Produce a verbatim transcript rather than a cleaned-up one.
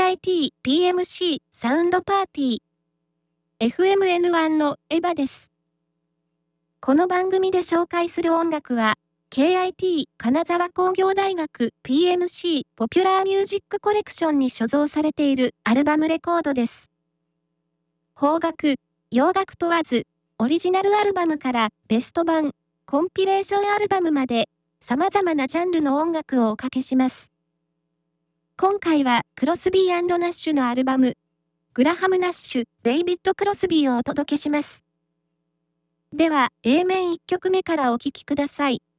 アイティーピーエムシー サウンドパーティー エフエムエヌワン のエヴァです。この番組で紹介する音楽は ケーアイティー 金沢工業大学 ピーエムシー ポピュラーミュージックコレクションに所蔵されているアルバムレコードです。邦楽、洋楽問わず、オリジナルアルバムからベスト版、コンピレーションアルバムまで様々なジャンルの音楽をおかけします。今回はクロスビー&ナッシュのアルバム、グラハム・ナッシュ、デイビッド・クロスビーをお届けします。では、エー 面いっきょくめからお聴きください。